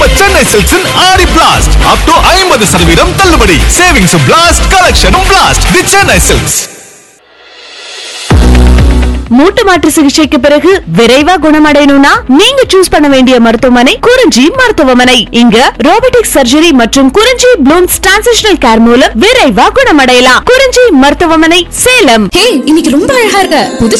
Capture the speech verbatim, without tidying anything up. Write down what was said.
Chennai சில்க்ஸின் Aadi blast up to ஐம்பது சதவீதம் தள்ளுபடி. Savings blast, கலெக்ஷனும் blast. தி சென்னை சில்க்ஸ். மூட்டு மாற்று சிகிச்சைக்கு பிறகு விரைவா குணமடையணும்னா நீங்க சூஸ் பண்ண வேண்டிய மருத்துவமனை குறிஞ்சி மருத்துவமனை. இங்க ரோபோட்டிக் சர்ஜரி மற்றும் குறிஞ்சி ப்ளூம்ஸ் டிரான்சிஷனல் கேர் மூலம் விரைவா குணமடையலாம். குறிஞ்சி மருத்துவமனை, சேலம். இன்னைக்கு ரொம்ப அழகா இருக்க. புது